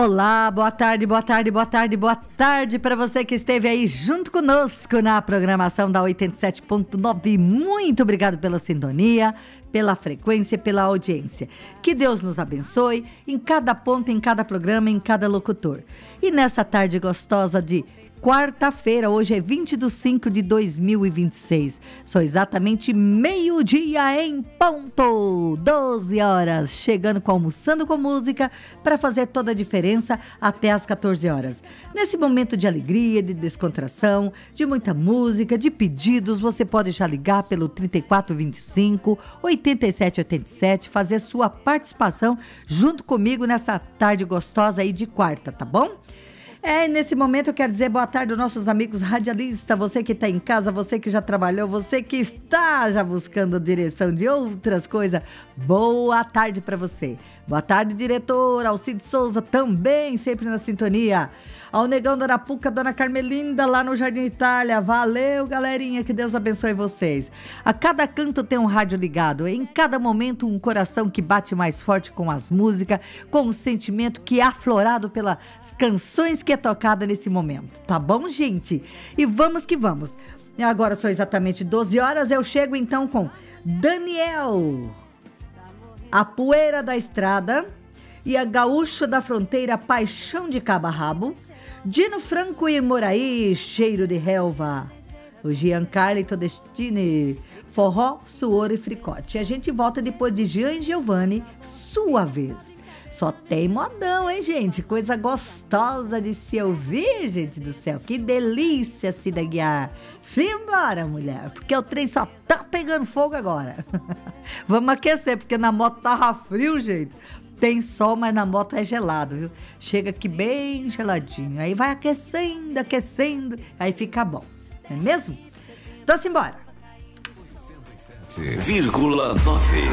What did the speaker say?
Olá, boa tarde, boa tarde, boa tarde, boa tarde para você que esteve aí junto conosco na programação da 87.9. Muito obrigado pela sintonia, pela frequência, pela audiência. Que Deus nos abençoe em cada ponto, em cada programa, em cada locutor. E nessa tarde gostosa de quarta-feira, hoje é 20/5/2026. São exatamente meio-dia em ponto, 12 horas, chegando com Almoçando com Música para fazer toda a diferença até as 14 horas. Nesse momento de alegria, de descontração, de muita música, de pedidos, você pode já ligar pelo 3425 8787, fazer sua participação junto comigo nessa tarde gostosa aí de quarta, tá bom? Nesse momento eu quero dizer boa tarde aos nossos amigos radialistas, você que está em casa, você que já trabalhou, você que está já buscando direção de outras coisas, boa tarde para você. Boa tarde, diretor Alcide Souza, também sempre na sintonia. Ao Negão da Arapuca, Dona Carmelinda, lá no Jardim Itália. Valeu, galerinha, que Deus abençoe vocês. A cada canto tem um rádio ligado, em cada momento um coração que bate mais forte com as músicas, com o sentimento que é aflorado pelas canções que é tocada nesse momento. Tá bom, gente? E vamos que vamos. Agora são exatamente 12 horas, eu chego então com Daniel, A Poeira da Estrada, e a Gaúcho da Fronteira, Paixão de Cabo a Rabo, Dino Franco e Moraí, Cheiro de Relva, o Giancarlo Todestini, Forró, Suor e Fricote. A gente volta depois de Jean e Giovanni, Sua Vez. Só tem modão, hein, gente? Coisa gostosa de se ouvir, gente do céu. Que delícia, Cida Guiar. Simbora, mulher, porque o trem só tá pegando fogo agora. Vamos aquecer, porque na moto tava frio, gente. Tem sol, mas na moto é gelado, viu? Chega aqui bem geladinho. Aí vai aquecendo, aquecendo, aí fica bom. Não é mesmo? Então, simbora. 87,9